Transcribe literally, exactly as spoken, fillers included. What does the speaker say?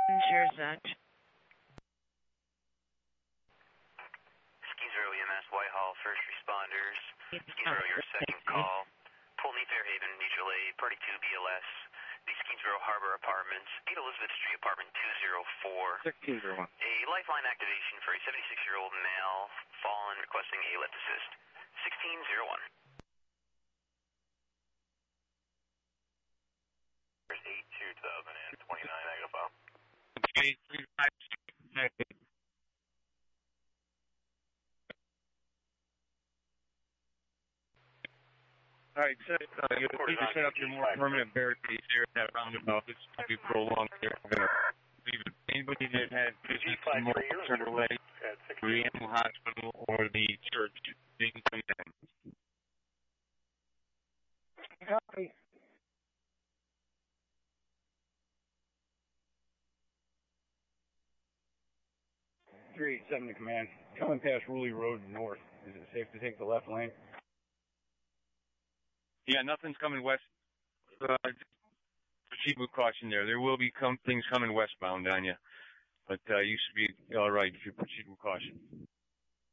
Here's that. Ski Zero E M S, Whitehall, first responders. Ski Zero, your second call. Pulteney, Fairhaven, mutual aid, party two B L S. The Skinsboro Harbor Apartments, eight Elizabeth Street, apartment two oh four. sixteen oh one. A lifeline activation for a seventy-six-year-old male, fallen, requesting a lift assist. sixteen oh one. eight two thousand twenty-nine, negative file. Okay, three five six. All right, so uh, you need to set up your more permanent barricades there at that roundabout. This will be prolonged here. I'm going to leave it. Anybody that had business in more Turtle Lake, the Animal Hospital, or the church, they can come in. Copy. three eight seven to command. Coming past Ruley Road north. Is it safe to take the left lane? Yeah, nothing's coming west. Uh, proceed with caution there. There will be com- things coming westbound on you. But uh, you should be all right if you proceed with caution.